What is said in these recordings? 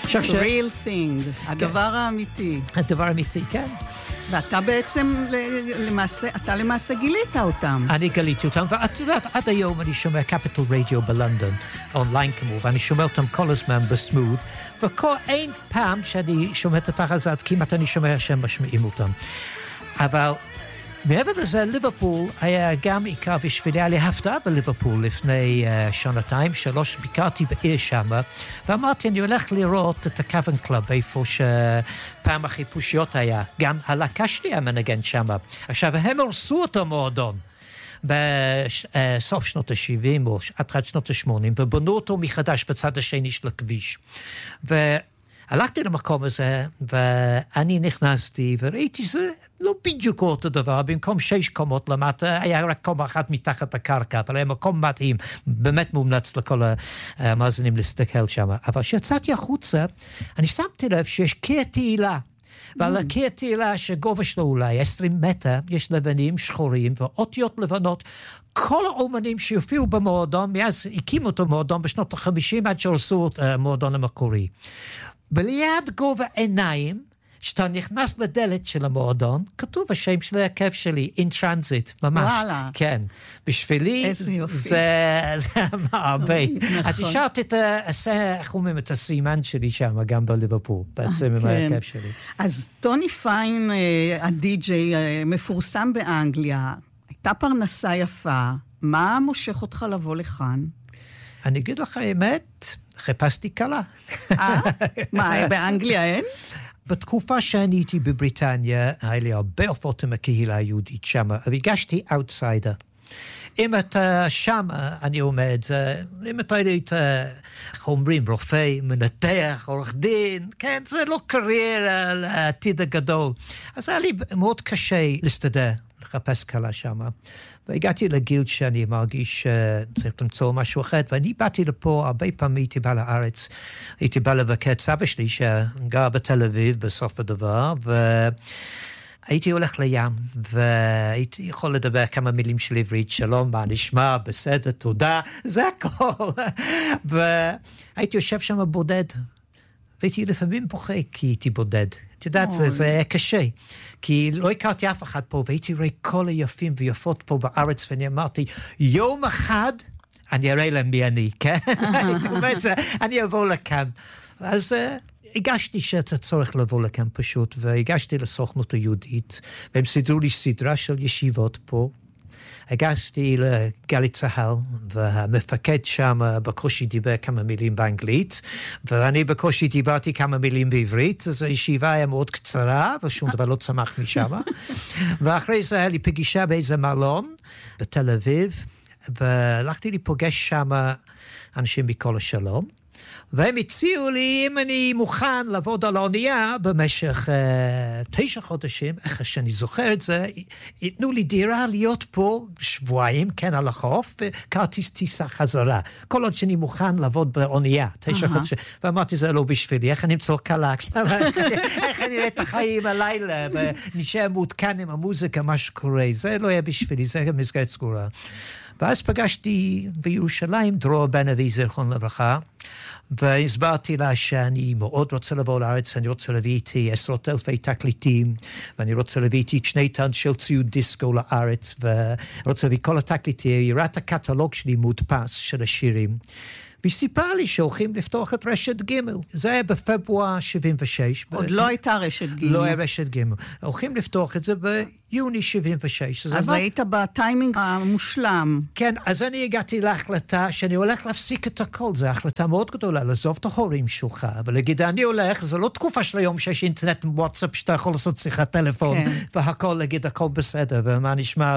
real thing, הדבר האמיתי. הדבר האמיתי, כן. ואתה בעצם, למעשה גילית אותם. אני גיליתי אותם, ואת יודעת, עד היום אני שומע קפיטל רדיו בלונדון, אונליין כמובן, אני שומע אותם כל הזמן בסמוד, אין פעם שאני שומע את התחזת, כמעט אני שומע שהם משמיעים אותם. אבל מעבר לזה, ליברפול היה גם עיקר בשבילי, היה לי הפתעה בליברפול לפני שנתיים, 3, ביקרתי בעיר שמה, ואמרתי, אני הולך לראות את הקוון קלאב, איפה שפעם החיפושיות היה, גם הלהקה שלי המנגן שמה. עכשיו, הם הרסו אותו מועדון, בסוף שנות ה-70 או עד שנות ה-80, ובנו אותו מחדש בצד השני של הכביש. הלכתי למקום הזה, ואני נכנסתי, וראיתי שזה לא בדיוק אותו דבר, במקום 6 קומות למטה, היה רק קומה אחת מתחת לקרקע, אבל היה מקום מדהים, באמת מומלץ לכל המאזינים להסתכל שם. אבל כשיצאתי החוצה, אני שמתי לב שיש קיר תהילה, ועל הקיר תהילה שגובה שלו אולי 20 מטר, יש לבנים שחורים ואותיות לבנות, כל האומנים שיופיעו במועדון, מאז הקימו אותו מועדון בשנות ה-50 עד שהרסו את המועדון המקורי. בליד גובה עיניים, שאתה נכנס לדלת של המועדון, כתוב השם של ההרכב שלי, In Transit, ממש. וואלה. כן. בשבילי, זה הרבה. אז השארתי את הסימן שלי שם, גם בליברפול, בעצם עם ההרכב שלי. אז טוני פיין, הדי-ג'יי, מפורסם באנגליה, הייתה פרנסה יפה, מה מושך אותך לבוא לכאן? אני אגיד לך האמת, חיפשתי קלה. מה, באנגליה אין? בתקופה שאני הייתי בבריטניה, היה לי הרבה הופעות עם הקהילה היהודית שם, והגשתי אאוטסיידר. אם אתה שם, אני עומד, אם אתה היית, איך אומרים, רופא, מנתח, עורך דין, כן, זה לא קריירה לעתיד הגדול. אז היה לי מאוד קשה להסתדר, לחפש קלה שם. והגעתי לגיל שאני מרגיש צריך למצוא משהו אחר, ואני באתי לפה, הרבה פעמים הייתי בא לארץ, הייתי בא לבקר את סבא שלי שגר בתל אביב בסוף הדבר, והייתי הולך לים, והייתי יכול לדבר כמה מילים של עברית, שלום, מה נשמע, בסדר, תודה, זה הכל. והייתי יושב שם בודד, והייתי לפעמים בוכה כי הייתי בודד. את יודעת, זה קשה, כי לא הכרתי אף אחד פה, והייתי רואה כל היפים ויפות פה בארץ, ואני אמרתי, יום אחד אני אראה להם מי אני, כן? הייתי אומרת, אני אבוא לכאן. אז הגשתי שאת הצורך לבוא לכאן פשוט, והגשתי לסוכנות היהודית, והם סידרו לי סדרה של ישיבות פה, הגשתי לגלי צהל, והמפקד שם בקושי דיבר כמה מילים באנגלית, ואני בקושי דיברתי כמה מילים בעברית, אז הישיבה היה מאוד קצרה, ושום דבר לא צמח משם. ואחרי זה היה לי פגישה באיזה מלון בתל אביב, והלכתי לפוגש שם אנשים מכל השלום, והם הציעו לי, אם אני מוכן לעבוד על האונייה במשך 9 חודשים, איך שאני זוכר את זה, ייתנו לי דירה להיות פה שבועיים, כן, על החוף, וכרטיס טיסה חזרה. כל עוד שאני מוכן לעבוד באונייה, 9 חודשים. ואמרתי, זה לא בשבילי, איך אני אמצוא קלה, איך אני אראה את החיים הלילה, ונשאר מעודכן עם המוזיקה, מה שקורה. זה לא היה בשבילי, זה מסגרת סגורה. ואז פגשתי בירושלים דרור בן אבי זיכרון לברכה, והסברתי לה שאני מאוד רוצה לבוא לארץ, אני רוצה להביא איתי 10,000 תקליטים, ואני רוצה להביא איתי 2 טון של ציוד דיסקו לארץ, ורוצה להביא כל התקליטים, יראה את הקטלוג שלי מודפס של השירים, והיא סיפרה לי שהולכים לפתוח את רשת ג'. זה היה בפברואר 76. עוד לא הייתה רשת ג'. לא היה רשת ג'. הולכים לפתוח את זה ביוני 76. אז היית בטיימינג המושלם. כן, אז אני הגעתי להחלטה שאני הולך להפסיק את הכל. זו החלטה מאוד גדולה, לעזוב את ההורים שלך. ולהגיד, אני הולך, זו לא תקופה של היום שיש אינטרנט וואטסאפ שאתה יכול לעשות שיחת טלפון, והכל, להגיד, הכל בסדר, ומה נשמע,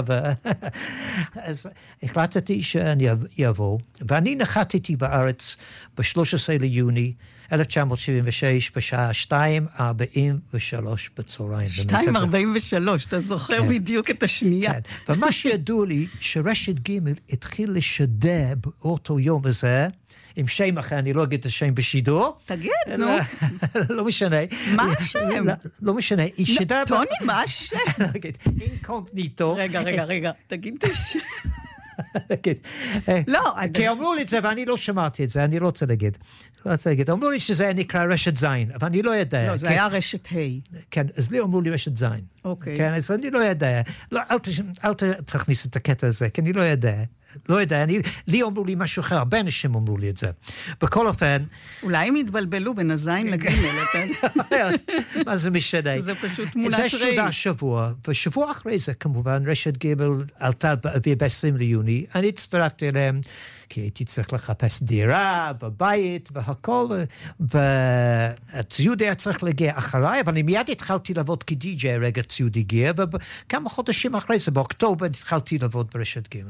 אז החלטתי שאני אבוא, ואני נחתתי בארץ ב-13 ליוני 1976 בשעה 2:43 בצהריים. 2:43, אתה זוכר בדיוק את השנייה. כן, ומה שידעו לי שרשת ג' התחיל לשדר באותו יום הזה, עם שם אחר, אני לא אגיד את השם בשידור. תגיד, נו. לא משנה. מה השם? לא משנה. טוני, מה השם? אינקוגניטו. רגע, תגיד את השם. לא. כי אמרו לי את זה, ואני לא שמעתי את זה, אני לא רוצה להגיד. אמרו לי שזה נקרא רשת זין, אבל אני לא יודע. לא, זה היה רשת ה'. כן, אז לי אמרו לי רשת זין. אוקיי. כן, אז אני לא יודע. לא, אל תכניס את הקטע הזה, כי אני לא יודע. לא יודע, לי אמרו לי משהו אחר, הרבה אנשים אמרו לי את זה. בכל אופן... אולי הם התבלבלו בין הזין לגימל, מה זה משנה? זה פשוט תמונת זה ראי. שודר שבוע, ושבוע אחרי זה, כמובן, רשת גימל עלתה באוויר ב-20 ליוני, אני הצטרפתי אליהם, כי הייתי צריך לחפש דירה, בבית, והכל, והציוד היה צריך להגיע אחריי, אבל אני מיד התחלתי לעבוד כדי-ג'יי, רגע ציוד הגיע, וכמה חודשים אחרי זה, באוקטובר, התחלתי לעבוד ברשת גימל.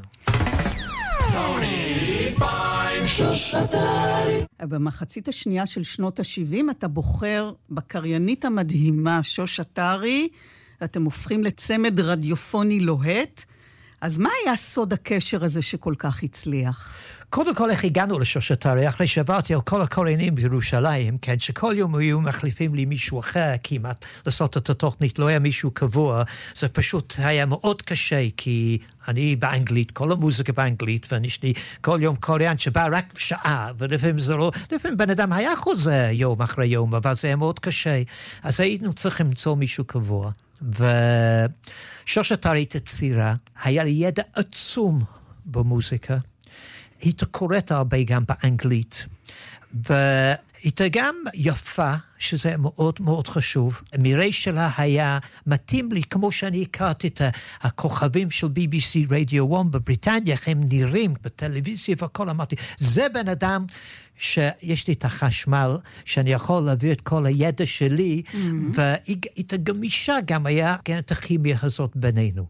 במחצית השנייה של שנות ה-70 אתה בוחר בקריינית המדהימה שוש עטרי, אתם הופכים לצמד רדיופוני לוהט, אז מה היה סוד הקשר הזה שכל כך הצליח? קודם כל, איך הגענו לשוש עטרי, אחרי שעברתי על כל הקוריינים בירושלים, כן, שכל יום היו מחליפים לי מישהו אחר כמעט לעשות את התוכנית, לא היה מישהו קבוע, זה פשוט היה מאוד קשה, כי אני באנגלית, כל המוזיקה באנגלית, ויש לי כל יום קוריאן שבא רק שעה, ולפעמים זה לא, לפעמים בן אדם היה חוזר יום אחרי יום, אבל זה היה מאוד קשה, אז היינו צריכים למצוא מישהו קבוע, ושוש עטרי תצירה, היה לי ידע עצום במוזיקה, היית קוראת הרבה גם באנגלית, והייתה גם יפה, שזה מאוד מאוד חשוב. המירי שלה היה מתאים לי, כמו שאני הכרתי את הכוכבים של BBC Radio 1 בבריטניה, הם נראים בטלוויזיה והכל, אמרתי, זה בן אדם שיש לי את החשמל, שאני יכול להביא את כל הידע שלי, והייתה גמישה גם היה את הכימיה הזאת בינינו.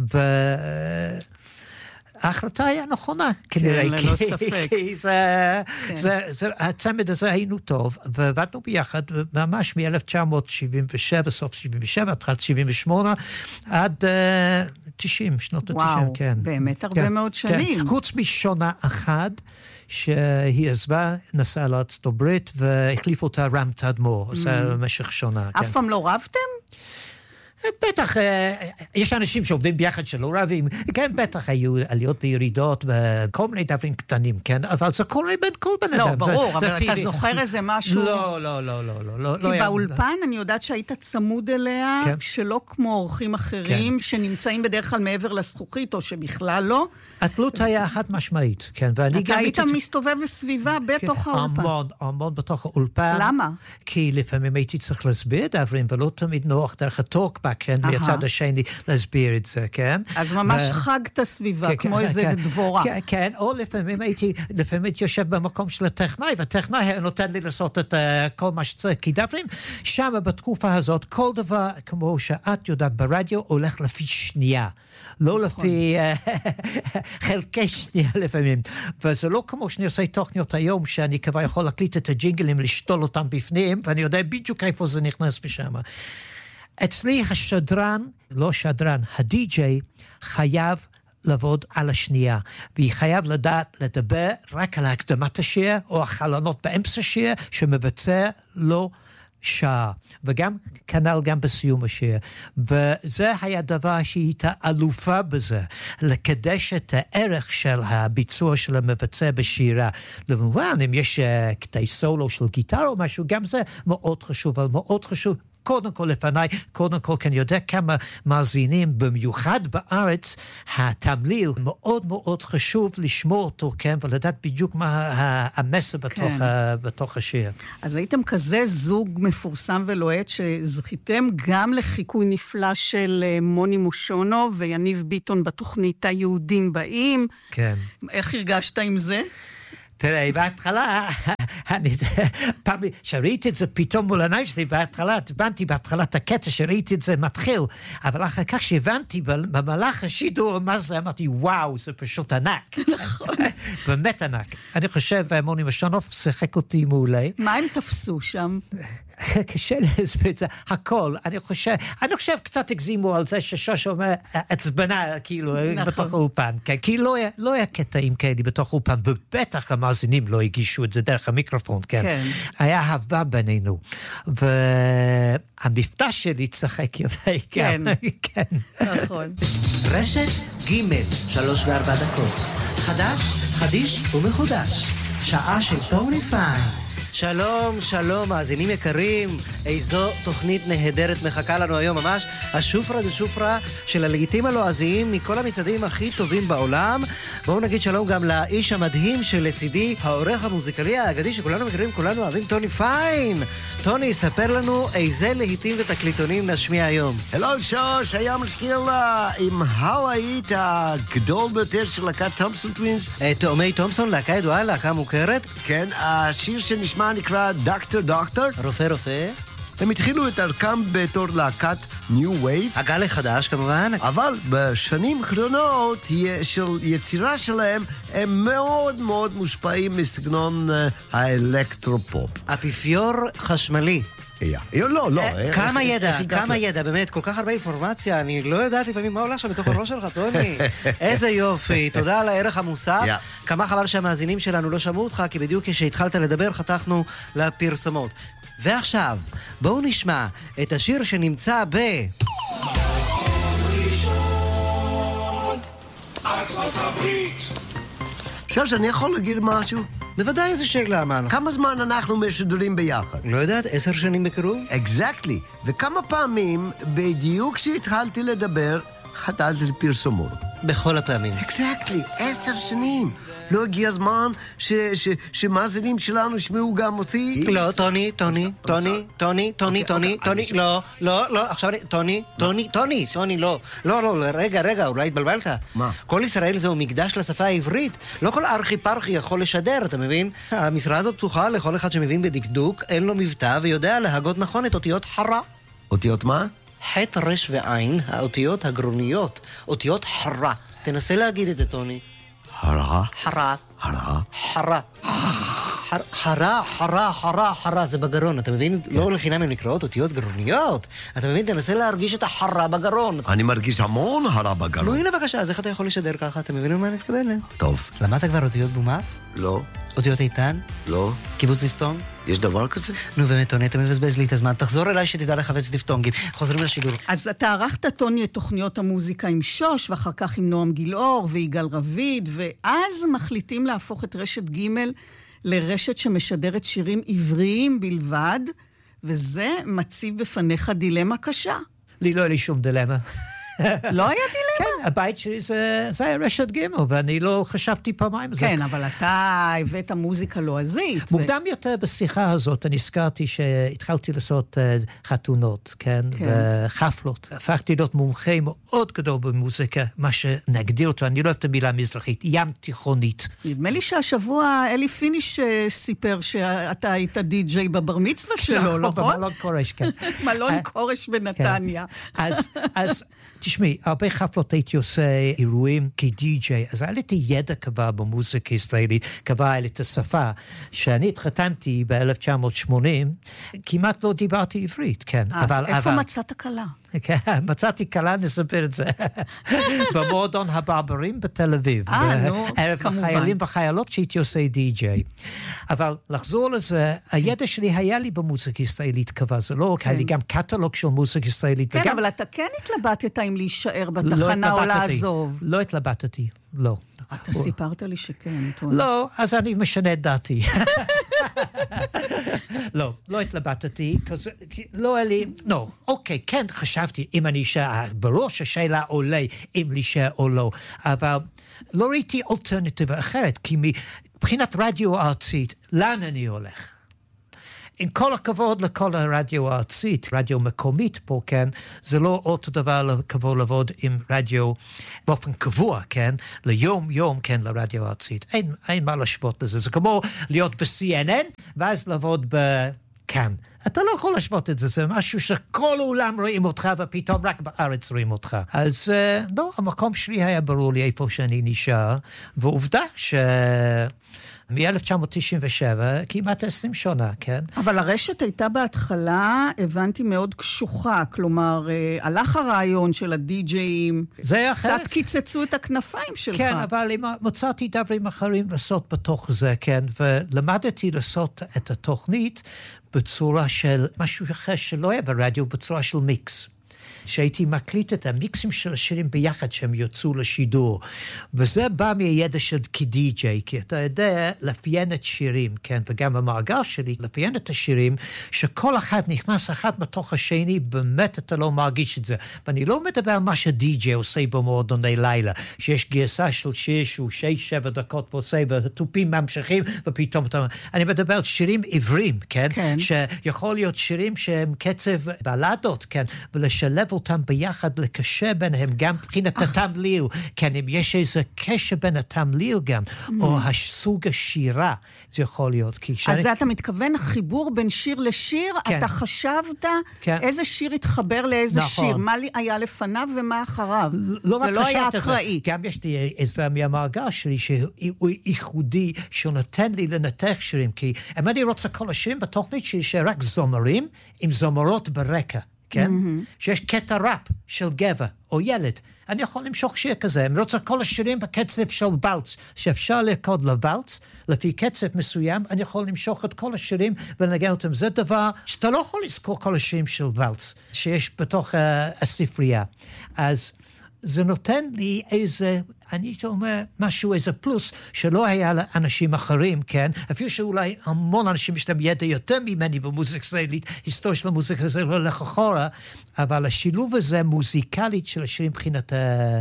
ההחלטה היה נכונה, כנראה, ללא ספק. כי הצמד הזה היינו טוב, ועבדנו ביחד ממש מ-1977, סוף 77, התחלת 78, עד 90, שנות ה-90, כן. וואו, באמת הרבה מאוד שנים. חוץ משונה אחת, שהיא עזבה, נסעה לארצות הברית, והחליף אותה רם תדמור, עשה במשך שונה. אף פעם לא רבתם? בטח, יש אנשים שעובדים ביחד שלא רבים, כן, בטח היו עליות וירידות, כל מיני דברים קטנים, כן, אבל זה קורה בין כל בן אדם. לא, ברור, אבל אתה זוכר איזה משהו? לא. כי באולפן אני יודעת שהיית צמוד אליה, שלא כמו אורחים אחרים, שנמצאים בדרך כלל מעבר לזכוכית, או שבכלל לא. התלות היה אחת משמעית, כן, ואני גם... אתה היית מסתובב בסביבה בתוך האולפן. המון בתוך האולפן. למה? כי לפעמים הייתי צריך להסביר דברים, ולא תמיד נוח דרך הטוקבק, כן, מהצד השני להסביר את זה, כן? אז ממש חגת סביבה, כמו איזה דבורה. כן, או לפעמים הייתי יושב במקום של הטכנאי, והטכנאי היה נותן לי לעשות את כל מה שצריך, כי דברים שם בתקופה הזאת, כל דבר, כמו שאת יודעת ברדיו, הולך לפי שנייה. לא לפי חלקי שנייה לפעמים. וזה לא כמו שאני עושה תוכניות היום, שאני כבר יכול להקליט את הג'ינגלים, לשתול אותם בפנים, ואני יודע בדיוק איפה זה נכנס בשם. אצלי השדרן, לא שדרן, הדי-ג'יי חייב לעבוד על השנייה, והיא חייב לדעת לדבר רק על הקדמת השיר, או החלונות באמצע השיר, שמבצע לא שעה, וגם כנ"ל גם בסיום השיר. וזה היה דבר שהייתה אלופה בזה, לקדש את הערך של הביצוע של המבצע בשירה. למובן, אם יש קטעי סולו של גיטרה או משהו, גם זה מאוד חשוב, אבל מאוד חשוב, קודם כל לפניי, קודם כל, כי אני יודע כמה מאזינים, במיוחד בארץ, התמליל מאוד מאוד חשוב לשמור אותו, כן, ולדעת בדיוק מה המסר בתוך השיר. אז הייתם כזה זוג מפורסם ולוהט, שזכיתם גם לחיקוי נפלא של מוני מושונו ויניב ביטון בתוכנית היהודים באים. כן. איך הרגשת עם זה? תראה, בהתחלה, פעם שראיתי את זה פתאום מול העיניים שלי, הבנתי בהתחלה את הקטע שראיתי את זה מתחיל, אבל אחר כך שהבנתי במהלך השידור, מה זה, אמרתי, וואו, זה פשוט ענק. נכון. באמת ענק. אני חושב, מוני משונוב שיחק אותי מעולה. מה הם תפסו שם? קשה להסביר את זה, הכל, אני חושב קצת הגזימו על זה ששוש אומר, עצבנה, כאילו, בתוך האולפן, כי לא היה קטעים כאלה בתוך האולפן, ובטח המאזינים לא הגישו את זה דרך המיקרופון, כן. היה אהבה בינינו, והמפתש שלי צחק יפה, כן. נכון. רשת ג' 3 ו4 דקות. חדש, חדיש ומחודש. שעה של טוני פיין. שלום, שלום, מאזינים יקרים, איזו תוכנית נהדרת מחכה לנו היום ממש, השופרה דשופרה של הלהיטים הלועזיים מכל המצעדים הכי טובים בעולם. בואו נגיד שלום גם לאיש המדהים שלצידי, העורך המוזיקלי האגדי שכולנו מכירים, כולנו אוהבים, טוני פיין. טוני, ספר לנו איזה להיטים ותקליטונים נשמיע היום. הלו שוש, היום נתחיל עם הוואית הגדול ביותר של להקת תומפסון טווינס. תאומי תומפסון, להקה ידועה, להקה מוכרת. כן, השיר שנשמע נקרא דוקטור דוקטור. רופא רופא. הם התחילו את דרכם בתור להקת ניו וייב. הגל החדש כמובן. אבל בשנים האחרונות של יצירה שלהם הם מאוד מאוד מושפעים מסגנון האלקטרופופ. אפיפיור חשמלי. לא. כמה ידע, באמת, כל כך הרבה אינפורמציה, אני לא יודעת לפעמים מה הולך שם בתוך הראש שלך, טוני. איזה יופי, תודה על הערך המוסף. כמה חבל שהמאזינים שלנו לא שמעו אותך, כי בדיוק כשהתחלת לדבר חתכנו לפרסומות. ועכשיו, בואו נשמע את השיר שנמצא ב... ארצות הברית. עכשיו, אני יכול להגיד משהו? בוודאי, איזה שאלה, מה? כמה זמן אנחנו משדרים ביחד? לא יודעת, 10 שנים בקרוב? Exactly. וכמה פעמים, בדיוק כשהתחלתי לדבר, חטאתי לפרסומות. בכל הפעמים. Exactly. 10 שנים. לא הגיע הזמן שמאזינים שלנו ישמעו גם אותי? לא, טוני, לא, עכשיו טוני, לא, רגע, אולי התבלבלת. מה? כל ישראל זהו מקדש לשפה העברית. לא כל ארכי פרחי יכול לשדר, אתה מבין? המשרה הזאת פתוחה לכל אחד שמבין בדקדוק, אין לו מבטא ויודע להגות נכון את אותיות חרה. אותיות מה? חטא רש ועין, האותיות הגרוניות, אותיות חרה. תנסה להגיד את זה, טוני. חרה, זה בגרון, אתה מבין? לא לחינם הם נקראות אותיות גרוניות. אתה מבין? תנסה להרגיש את החרה בגרון. אני מרגיש המון חרה בגרון. נו, הנה בבקשה, אז איך אתה יכול לשדר ככה? אתה מבין מה אני מתכוון? טוב. למדת כבר אותיות בומף? לא. אותיות איתן? לא. קיבוץ דפתון? יש דבר כזה? נו באמת, טוני, אתה מבזבז לי את הזמן. תחזור אליי שתדע לחפץ דפתונגים. חוזרים לשידור. אז אתה ערכת, טוני, את תוכניות המוזיקה עם שוש, ואחר כך עם נועם גילאור ויגאל רביד, ואז מחליטים להפוך את רשת ג' לרשת שמשדרת שירים עבריים בלבד, וזה מציב בפניך דילמה קשה. לי לא היה לי שום דילמה. לא היה דילמה? כן, הבית שלי זה היה רשת ג' ואני לא חשבתי פעמיים. כן, אבל אתה הבאת מוזיקה לועזית. מוקדם יותר בשיחה הזאת, אני הזכרתי שהתחלתי לעשות חתונות, כן, וחפלות. הפכתי להיות מומחה מאוד גדול במוזיקה, מה שנגדיר אותו, אני לא אוהב את המילה מזרחית, ים תיכונית. נדמה לי שהשבוע אלי פיניש סיפר שאתה היית די-ג'יי בבר מצווה שלו, נכון? במלון קורש, כן. מלון קורש בנתניה. אז תשמעי, הרבה חפלות הייתי עושה אירועים כדי-ג'יי, אז היה לי את הידע כבר במוזיקה הישראלית, כבר היה לי את השפה. כשאני התחתנתי ב-1980, כמעט לא דיברתי עברית, כן. איפה מצאת קלה? כן, מצאתי קלה, נספר את זה. במועדון הברברים בתל אביב. נו, ערב החיילים וחיילות שהייתי עושה די-ג'יי. אבל לחזור לזה, הידע שלי היה לי במוזיקה ישראלית כבר, זה לא, היה לי גם קטלוג של מוזיקה ישראלית. כן, אבל אתה כן התלבטת אם להישאר בתחנה או לעזוב. לא התלבטתי, לא. אתה סיפרת לי שכן. לא, אז אני משנה את דעתי. לא התלבטתי, לא היה לי, אוקיי, כן חשבתי אם אני אשאר, בראש השאלה עולה אם להישאר או לא, אבל לא ראיתי אלטרנטיבה אחרת, כי מבחינת רדיו ארצית, לאן אני הולך? עם כל הכבוד לכל הרדיו הארצית, רדיו מקומית פה, כן, זה לא אותו דבר כבוד לעבוד עם רדיו באופן קבוע, כן, ליום, כן, לרדיו הארצית. אין מה להשוות לזה. זה כמו להיות ב-CNN, ואז לעבוד בכאן. אתה לא יכול להשוות את זה, זה משהו שכל העולם רואים אותך, ופתאום רק בארץ רואים אותך. אז לא, המקום שלי היה ברור לי איפה שאני נשאר, ועובדה מ-1997, כמעט 20 שנה, כן? אבל הרשת הייתה בהתחלה, הבנתי, מאוד קשוחה, כלומר, הלך הרעיון של הדי-ג'אים, זה היה אחרת. קצת קיצצו את הכנפיים שלך. כן, אבל מצאתי דברים אחרים לעשות בתוך זה, כן? ולמדתי לעשות את התוכנית בצורה של משהו אחר שלא היה ברדיו, בצורה של מיקס. שהייתי מקליט את המיקסים של השירים ביחד שהם יוצאו לשידור. וזה בא מהידע של כדי-ג'יי, כי אתה יודע לאפיין את שירים, כן? וגם המאגר שלי, לאפיין את השירים, שכל אחד נכנס אחד בתוך השני, באמת אתה לא מרגיש את זה. ואני לא מדבר על מה שדי-ג'יי עושה במועדוני לילה, שיש גרסה של שיר שהוא 6-7 דקות ועושה, והטופים ממשיכים, ופתאום אתה... אני מדבר על שירים עברים, כן? כן. שיכול להיות שירים שהם קצב בלדות, כן? ולשלב אותם ביחד, לקשר ביניהם, גם מבחינת התמליל, כן? אם יש איזה קשר בין התמליל גם, או הסוג השירה, זה יכול להיות. אז אתה מתכוון, חיבור בין שיר לשיר, כן. אתה חשבת כן. איזה שיר התחבר לאיזה נכון. שיר, מה היה לפניו ומה אחריו. לא זה רק לא היה חשבת את זה. אקראי. גם יש לי עזרה מהמאגר שלי, שהוא ייחודי, שהוא נותן לי לנתח שירים, כי אם אני רוצה כל השירים בתוכנית שלי, שרק זומרים עם זומרות ברקע, כן? שיש קטע ראפ של גבר או ילד. אני יכול למשוך שיר כזה. אני רוצה כל השירים בקצב של ולץ, שאפשר לרקוד לוולץ, לפי קצב מסוים, אני יכול למשוך את כל השירים ולנגן אותם. זה דבר שאתה לא יכול לזכור כל השירים של ולץ, שיש בתוך הספרייה. אז זה נותן לי איזה, אני אומר משהו, איזה פלוס, שלא היה לאנשים אחרים, כן? אפילו שאולי המון אנשים יש להם ידע יותר ממני במוזיקה ישראלית, היסטוריה של המוזיקה זה לא הולך אחורה, אבל השילוב הזה מוזיקלית של השירים מבחינת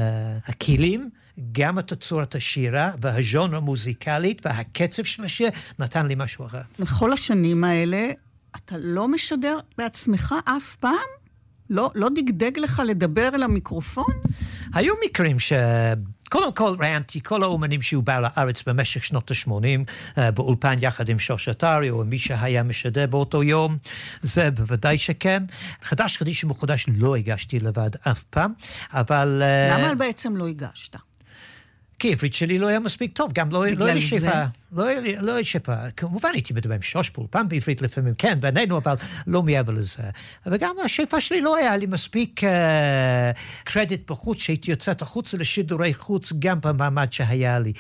הכלים, גם את צורת השירה והז'אנר המוזיקלית והקצב של השיר, נתן לי משהו אחר. בכל השנים האלה, אתה לא משדר בעצמך אף פעם? לא דגדג לך לדבר אל המיקרופון? היו מקרים קודם כל ראיינתי כל האומנים שהיו באו לארץ במשך שנות ה-80, באולפן יחד עם שוש עטרי, או מי שהיה משדר באותו יום, זה בוודאי שכן. חדש חדיש ומחודש לא הגשתי לבד אף פעם, אבל... למה בעצם לא הגשת? כי העברית שלי לא היה מספיק טוב, גם לא היה שפה. לא היה שפה. כמובן הייתי מדבר עם שוש באולפן בעברית לפעמים, כן, בינינו, אבל לא מעבר לזה. וגם השפה שלי לא היה לי מספיק קרדיט בחוץ, שהייתי יוצאת החוץ לשידורי חוץ, גם במעמד שהיה לי.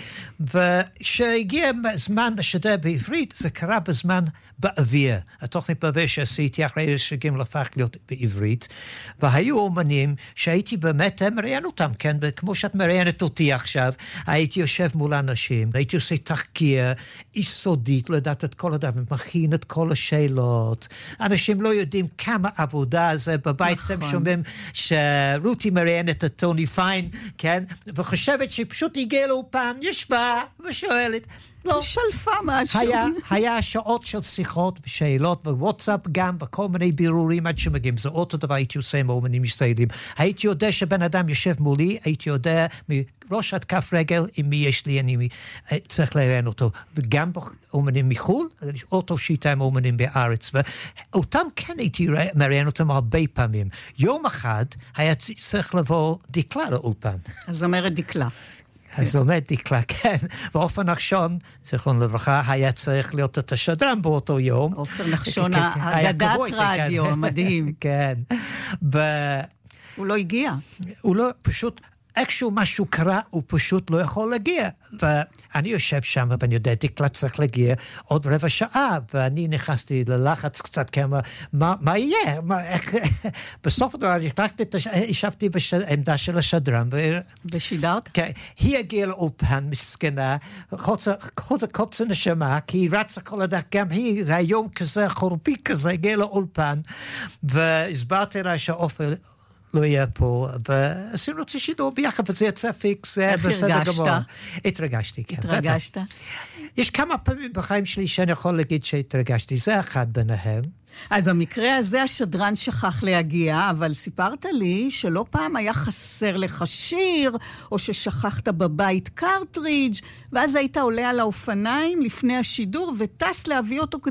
ושהגיע זמן לשדר בעברית, זה קרה בזמן באוויר. התוכנית באוויר שעשיתי אחרי שגים הפך להיות בעברית, והיו אומנים שהייתי באמת מראיין אותם, כן, וכמו שאת מראיינת אותי עכשיו, הייתי יושב מול אנשים, הייתי עושה תחקיר, יסודית, לדעת את כל הדבר, מכין את כל השאלות. אנשים לא יודעים כמה עבודה זה בבית, הם שומעים שרותי מראיינת את טוני פיין, כן? וחושבת שהיא פשוט הגיעה לאולפן, ישבה ושואלת. לא. שלפה משהו. היה שעות של שיחות ושאלות, ווואטסאפ גם, וכל מיני בירורים עד שמגיעים. זה אותו דבר הייתי עושה עם האומנים ישראלים. הייתי יודע שבן אדם יושב מולי, הייתי יודע מראש עד כף רגל עם מי יש לי, אני צריך לראיין אותו. וגם אומנים מחול, אותו שיטה עם אומנים בארץ. ואותם כן הייתי מראיין אותם הרבה פעמים. יום אחד היה צריך לבוא דקלה לאולפן. אז אומרת דקלה. אז עומד דקלה, כן. ואופן נחשון, זכרון לברכה, היה צריך להיות את השדרן באותו יום. אופן נחשון, אגדת רדיו, מדהים. כן. הוא לא הגיע. הוא לא, פשוט... איכשהו משהו קרה, הוא פשוט לא יכול להגיע. ואני יושב שם, ואני יודע, דקלה צריך להגיע עוד רבע שעה, ואני נכנסתי ללחץ קצת כמה, מה יהיה? בסוף הדבר, ישבתי בעמדה של השדרן. ושידרת? כן, היא הגיעה לאולפן, מסכנה, קוצה נשמה, כי היא רצה כל הדרך, גם היא, זה היום כזה, חורפי כזה, הגיעה לאולפן, והסברתי לה שהאופן, לא יהיה פה, ועשינו את שידור ביחד, וזה יצא פיקס, איך הרגשת? התרגשתי, כן. התרגשת? יש כמה פעמים בחיים שלי שאני יכול להגיד שהתרגשתי, זה אחד ביניהם. אז במקרה הזה השדרן שכח להגיע, אבל סיפרת לי שלא פעם היה חסר לך שיר, או ששכחת בבית קרטריג', ואז היית עולה על האופניים לפני השידור, וטס להביא אותו